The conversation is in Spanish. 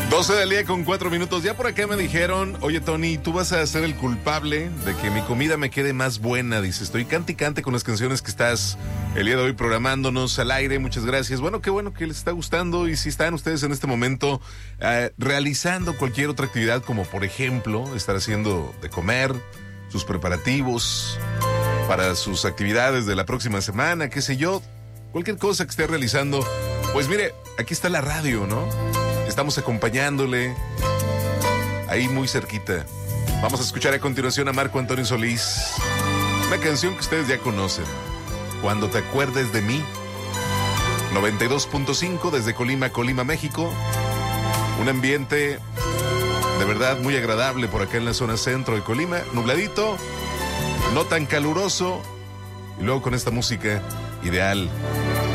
12 del día con 4 minutos. Ya por acá me dijeron, oye Tony, tú vas a ser el culpable de que mi comida me quede más buena. Dice, estoy cante y cante con las canciones que estás el día de hoy programándonos al aire. Muchas gracias. Bueno, qué bueno que les está gustando. Y si están ustedes en este momento realizando cualquier otra actividad, como por ejemplo estar haciendo de comer, sus preparativos para sus actividades de la próxima semana, qué sé yo, cualquier cosa que esté realizando, pues mire, aquí está la radio, ¿no? Estamos acompañándole ahí muy cerquita. Vamos a escuchar a continuación a Marco Antonio Solís. Una canción que ustedes ya conocen. Cuando te acuerdes de mí. 92.5 desde Colima, México. Un ambiente de verdad muy agradable por acá en la zona centro de Colima. Nubladito, no tan caluroso. Y luego con esta música ideal